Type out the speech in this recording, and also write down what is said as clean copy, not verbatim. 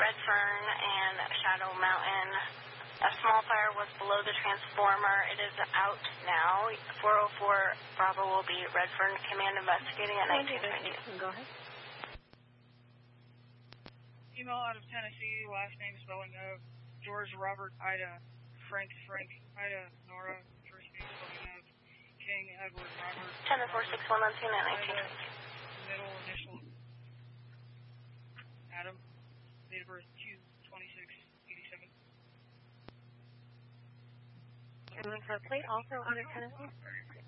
Redfern and Shadow Mountain. A small fire was below the transformer. It is out now. 404 Bravo will be Redfern Command investigating at 1922. Go ahead. Email out of Tennessee, last name spelling of George Robert Ida, Frank Ida Nora, first name spelling of King Edward Robert. 10-461 on scene at 1922. Middle initial Adam, date of birth 2/26/87. And then for plate also under Tennessee.